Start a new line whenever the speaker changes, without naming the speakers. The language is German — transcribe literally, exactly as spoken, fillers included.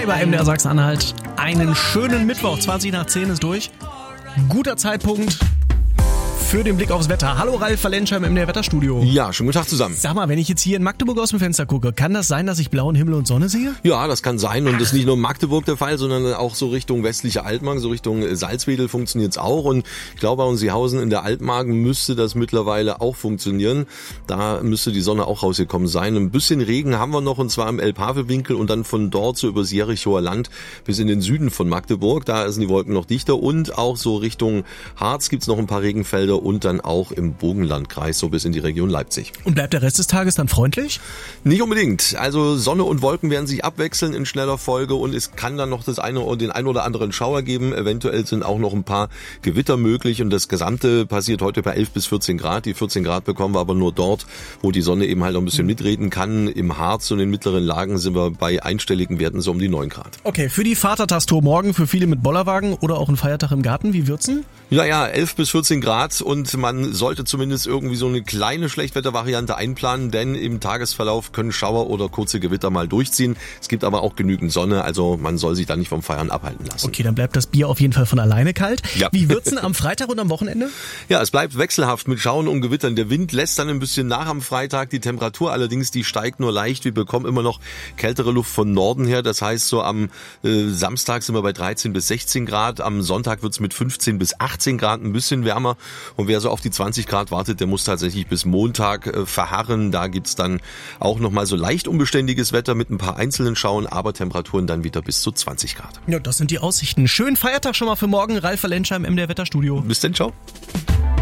Hi bei M D R Sachsen-Anhalt. Einen schönen Mittwoch, zwanzig nach zehn ist durch. Guter Zeitpunkt für den Blick aufs Wetter. Hallo Ralf Valenscher im M D R Wetterstudio.
Ja, schönen guten Tag zusammen.
Sag mal, wenn ich jetzt hier in Magdeburg aus dem Fenster gucke, kann das sein, dass ich blauen Himmel und Sonne sehe?
Ja, das kann sein und das ist nicht nur in Magdeburg der Fall, sondern auch so Richtung westliche Altmark, so Richtung Salzwedel funktioniert's auch und ich glaube bei uns Sihausen in der Altmark müsste das mittlerweile auch funktionieren. Da müsste die Sonne auch rausgekommen sein. Ein bisschen Regen haben wir noch und zwar im Elbhavelwinkel und dann von dort so übers Jerichoer Land bis in den Süden von Magdeburg. Da sind die Wolken noch dichter und auch so Richtung Harz gibt's noch ein paar Regenfelder und dann auch im Bogenlandkreis so bis in die Region Leipzig.
Und bleibt der Rest des Tages dann freundlich?
Nicht unbedingt. Also Sonne und Wolken werden sich abwechseln in schneller Folge und es kann dann noch das eine oder den ein oder anderen Schauer geben. Eventuell sind auch noch ein paar Gewitter möglich und das Gesamte passiert heute bei elf bis vierzehn Grad. Die vierzehn Grad bekommen wir aber nur dort, wo die Sonne eben halt auch ein bisschen mitreden kann. Im Harz und in mittleren Lagen sind wir bei einstelligen Werten so um die neun Grad.
Okay, für die Vatertagstour morgen, für viele mit Bollerwagen oder auch ein Feiertag im Garten, wie wird's denn?
Ja, ja, elf bis vierzehn Grad und man sollte zumindest irgendwie so eine kleine Schlechtwettervariante einplanen, denn im Tagesverlauf können Schauer oder kurze Gewitter mal durchziehen. Es gibt aber auch genügend Sonne, also man soll sich da nicht vom Feiern abhalten lassen.
Okay, dann bleibt das Bier auf jeden Fall von alleine kalt.
Ja.
Wie wird's denn am Freitag und am Wochenende?
Ja, es bleibt wechselhaft mit Schauern und Gewittern. Der Wind lässt dann ein bisschen nach am Freitag. Die Temperatur allerdings, die steigt nur leicht. Wir bekommen immer noch kältere Luft von Norden her. Das heißt, so am äh, Samstag sind wir bei dreizehn bis sechzehn Grad. Am Sonntag wird's mit fünfzehn bis achtzehn Grad ein bisschen wärmer. Und wer so auf die zwanzig Grad wartet, der muss tatsächlich bis Montag äh, verharren. Da gibt's dann auch nochmal so leicht unbeständiges Wetter mit ein paar einzelnen Schauern, aber Temperaturen dann wieder bis zu zwanzig Grad.
Ja, das sind die Aussichten. Schönen Feiertag schon mal für morgen. Ralf Valenscher im M D R Wetterstudio.
Bis dann, ciao.